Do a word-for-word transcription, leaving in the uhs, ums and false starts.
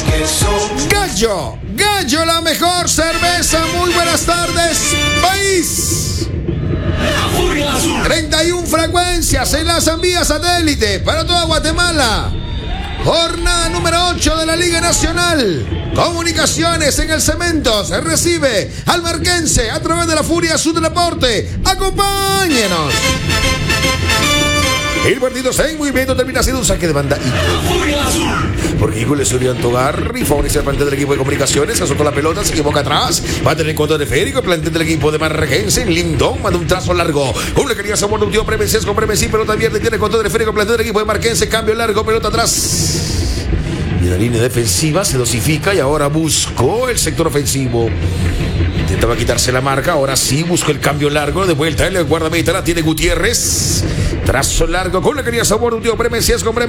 Gallo, Gallo, la mejor cerveza. Muy buenas tardes, país. treinta y una frecuencias se enlazan vía satélite para toda Guatemala. Jornada número ocho de la Liga Nacional. Comunicaciones en el cemento. Se recibe al Marquense a través de la Furia Sur del Deporte. Acompáñenos. El partido se en movimiento termina siendo un saque de banda Eagle. Porque Eagle es Urián Togar y favorece al plantel del equipo de Comunicaciones. Se soltó la pelota, se equivoca atrás. Va a tener en contra de Férico. El plantel del equipo de Marregense. Lindón manda un trazo largo. Con la quería sabor de un tío Premeses con Premesis. Pelota abierta y tiene control de Férico. El plantel del equipo de Marquense. Cambio largo, pelota atrás. Y la línea defensiva se dosifica y ahora buscó el sector ofensivo. Intentaba quitarse la marca, ahora sí buscó el cambio largo. De vuelta, el guardameta la tiene Gutiérrez. Trazo largo con la quería sabor de un tío Premesis con Premesis.